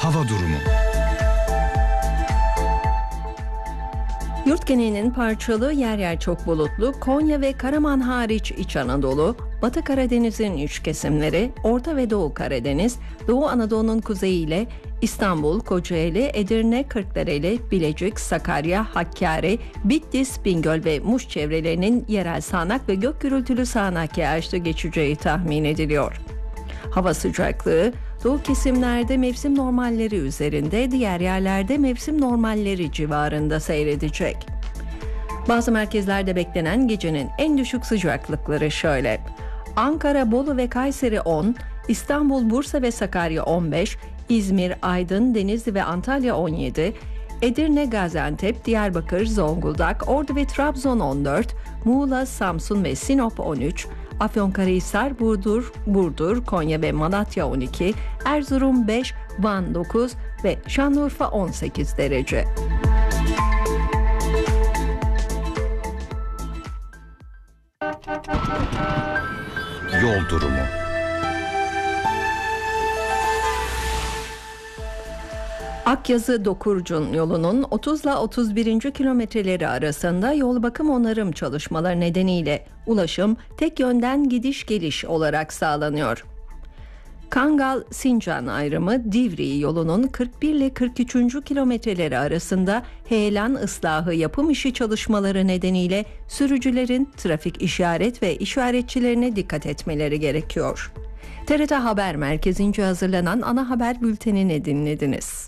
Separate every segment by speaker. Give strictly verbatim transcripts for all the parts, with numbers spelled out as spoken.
Speaker 1: Hava durumu.
Speaker 2: Yurt genelinin parçalı, yer yer çok bulutlu, Konya ve Karaman hariç İç Anadolu, Batı Karadeniz'in iç kesimleri, Orta ve Doğu Karadeniz, Doğu Anadolu'nun kuzeyi ile İstanbul, Kocaeli, Edirne, Kırklareli, Bilecik, Sakarya, Hakkari, Bitlis, Bingöl ve Muş çevrelerinin yerel sağanak ve gök gürültülü sağanak yağışlı geçeceği tahmin ediliyor. Hava sıcaklığı, doğu kesimlerde mevsim normalleri üzerinde, diğer yerlerde mevsim normalleri civarında seyredecek. Bazı merkezlerde beklenen gecenin en düşük sıcaklıkları şöyle: Ankara, Bolu ve Kayseri on, İstanbul, Bursa ve Sakarya on beş, İzmir, Aydın, Denizli ve Antalya on yedi, Edirne, Gaziantep, Diyarbakır, Zonguldak, Ordu ve Trabzon on dört, Muğla, Samsun ve Sinop on üç, Afyonkarahisar, Burdur, Burdur, Konya ve Malatya on iki, Erzurum beş, Van dokuz ve Şanlıurfa on sekiz derece.
Speaker 1: Yol durumu.
Speaker 2: Akyazı Dokurcun yolunun otuz ile otuz birinci kilometreleri arasında yol bakım onarım çalışmaları nedeniyle ulaşım tek yönden gidiş geliş olarak sağlanıyor. Kangal-Sincan ayrımı Divriği yolunun kırk bir ile kırk üçüncü kilometreleri arasında heyelan ıslahı yapım işi çalışmaları nedeniyle sürücülerin trafik işaret ve işaretçilerine dikkat etmeleri gerekiyor. T R T Haber Merkezi'nce hazırlanan ana haber bültenini dinlediniz.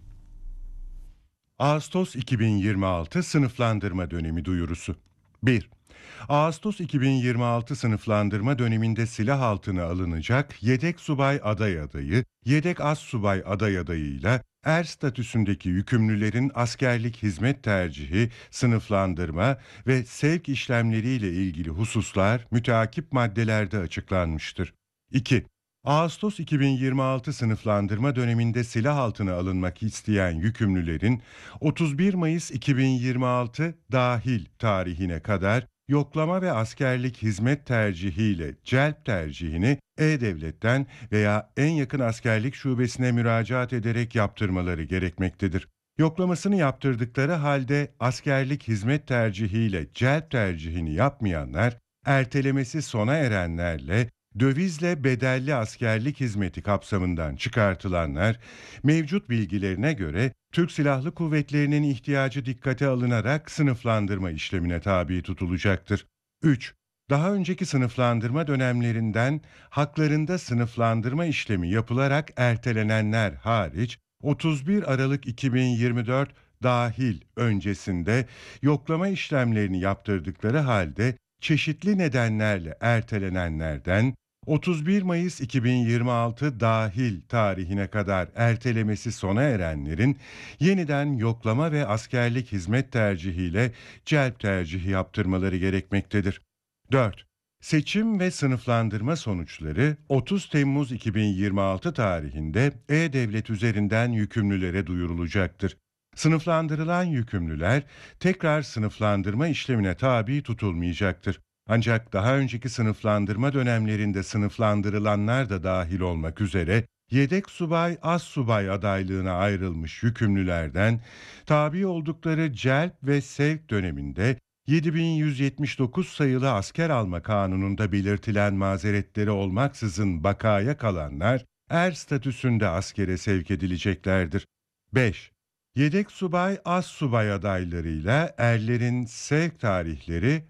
Speaker 3: Ağustos iki bin yirmi altı sınıflandırma dönemi duyurusu. bir. Ağustos iki bin yirmi altı sınıflandırma döneminde silah altına alınacak yedek subay aday adayı, yedek az subay aday adayıyla er statüsündeki yükümlülerin askerlik hizmet tercihi, sınıflandırma ve sevk işlemleriyle ilgili hususlar müteakip maddelerde açıklanmıştır. iki. Ağustos iki bin yirmi altı sınıflandırma döneminde silah altına alınmak isteyen yükümlülerin otuz bir Mayıs iki bin yirmi altı dahil tarihine kadar yoklama ve askerlik hizmet tercihiyle celp tercihini E-Devlet'ten veya en yakın askerlik şubesine müracaat ederek yaptırmaları gerekmektedir. Yoklamasını yaptırdıkları halde askerlik hizmet tercihiyle celp tercihini yapmayanlar, ertelemesi sona erenlerle dövizle bedelli askerlik hizmeti kapsamından çıkartılanlar, mevcut bilgilerine göre Türk Silahlı Kuvvetleri'nin ihtiyacı dikkate alınarak sınıflandırma işlemine tabi tutulacaktır. üç. Daha önceki sınıflandırma dönemlerinden haklarında sınıflandırma işlemi yapılarak ertelenenler hariç otuz bir Aralık iki bin yirmi dört dahil öncesinde yoklama işlemlerini yaptırdıkları halde çeşitli nedenlerle ertelenenlerden otuz bir Mayıs iki bin yirmi altı dahil tarihine kadar ertelemesi sona erenlerin yeniden yoklama ve askerlik hizmet tercihiyle celp tercihi yaptırmaları gerekmektedir. dört. Seçim ve sınıflandırma sonuçları otuz Temmuz iki bin yirmi altı tarihinde E-Devlet üzerinden yükümlülere duyurulacaktır. Sınıflandırılan yükümlüler tekrar sınıflandırma işlemine tabi tutulmayacaktır. Ancak daha önceki sınıflandırma dönemlerinde sınıflandırılanlar da dahil olmak üzere yedek subay, az subay adaylığına ayrılmış yükümlülerden tabi oldukları celp ve sevk döneminde yedi bin yüz yetmiş dokuz sayılı asker alma kanununda belirtilen mazeretleri olmaksızın bakaya kalanlar er statüsünde askere sevk edileceklerdir. beş. Yedek subay, az subay adaylarıyla erlerin sevk tarihleri